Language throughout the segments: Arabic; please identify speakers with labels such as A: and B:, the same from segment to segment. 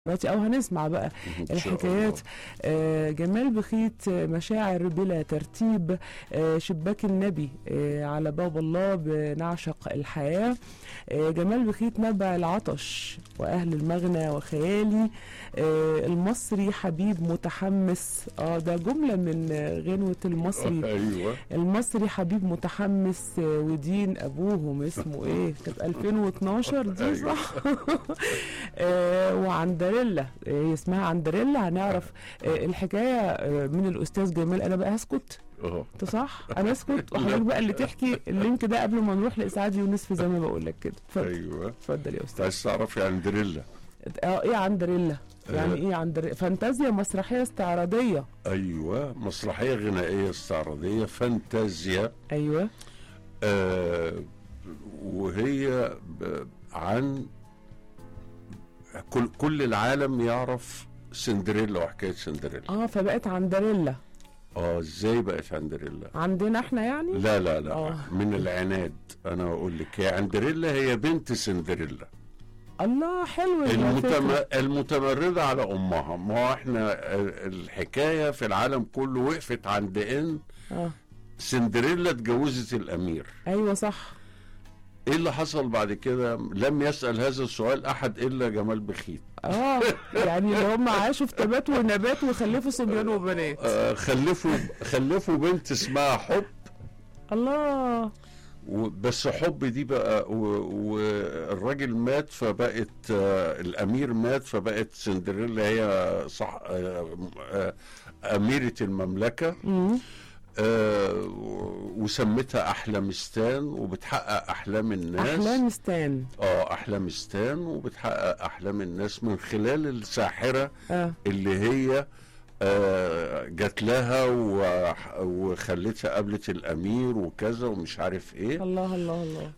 A: دلوقتي او هنسمع بقى الحكايات. جمال بخيت، مشاعر بلا ترتيب، شباك النبي، على باب الله، بنعشق الحياة، جمال بخيت، نبع العطش، واهل المغنى، وخيالي، المصري حبيب متحمس. ده جملة من غنوة المصري.
B: ايوه
A: المصري حبيب متحمس، ودين ابوهم اسمه ايه؟ كانت 2012 دي صح؟ وعندريلا، هي اسمها عندريلا. هنعرف الحكايه من الاستاذ جمال. انا بقى هسكت؟ انت صح، انا اسكت وحضرتك بقى اللي تحكي اللينك ده قبل ما نروح لاسعاد يونس في زي ما بقول لك كده. اتفضل.
B: ايوه
A: اتفضل يا استاذ.
B: عايز تعرف يا عندريلا؟
A: ايه عندريلا؟ يعني ايه عندريلا؟ فانتازيا مسرحيه استعراضيه.
B: ايوه، مسرحيه غنائيه استعراضيه، فانتازيا.
A: ايوه.
B: وهي عن كل العالم يعرف سندريلا وحكايه سندريلا.
A: فبقت عندريلا.
B: ازاي بقت عندريلا؟
A: عندنا احنا يعني؟
B: لا لا لا. من العناد. انا اقول لك، هي عندريلا هي بنت سندريلا.
A: الله، حلو.
B: المتمردة على امها. ما هو احنا الحكايه في العالم كله وقفت عند ان سندريلا اتجوزت الامير.
A: ايوه صح.
B: ايه اللي حصل بعد كده؟ لم يسأل هذا السؤال احد الا جمال بخيت.
A: يعني اللي هم عاشوا في تبات ونبات وخلفوا صبيان وبنات.
B: خلفوا بنت اسمها حب.
A: الله.
B: بس حب دي بقى والراجل مات، فبقت الامير مات، فبقت سندريلا هي صح اميرة المملكة. وسمتها أحلامستان، وبتحقق أحلام الناس.
A: أحلامستان.
B: أحلامستان، وبتحقق أحلام الناس من خلال الساحرة اللي هي جات لها وخلتها قابلت الأمير وكذا ومش عارف إيه.
A: الله الله الله.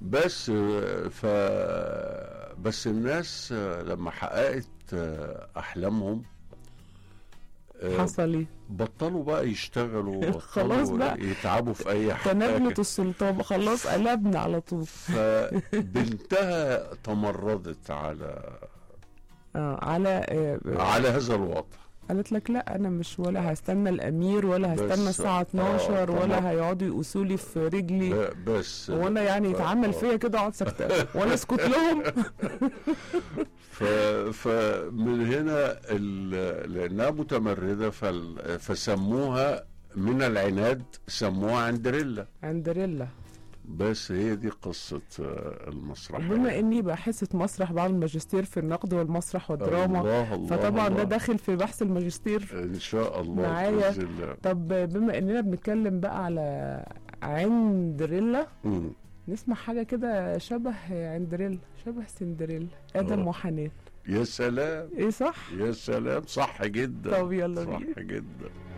B: بس الناس لما حققت أحلامهم
A: حصل ايه؟
B: بطلوا بقى يشتغلوا،
A: خلاص بقى
B: يتعبوا في اي حاجه.
A: تنازلت السلطان، خلاص قلبنا على طول.
B: فبنتها تمردت على هذا الوضع.
A: قالت لك لا، انا مش ولا هستنى الامير ولا هستنى الساعه 12 ولا هيقعدوا يقصوا لي في رجلي
B: بس
A: وانا يعني يتعمل فيا كده اقعد ساكته وانا اسكت لهم.
B: فمن هنا لانها متمرده فسموها من العناد، سموها عندريلا.
A: عندريلا.
B: بس هي دي قصة المسرح.
A: بما اني بحثة مسرح، بعمل ماجستير في النقد والمسرح والدراما.
B: الله
A: فطبعا
B: الله.
A: ده داخل في بحث الماجستير
B: ان شاء الله
A: معايا. طب بما اننا بنتكلم بقى على عندريلا، نسمع حاجة كده شبه عندريلا، شبه سندريلا، آدم وحنان.
B: يا سلام.
A: ايه صح؟
B: يا سلام، صح جدا.
A: طب يلا بينا.
B: صح جدا.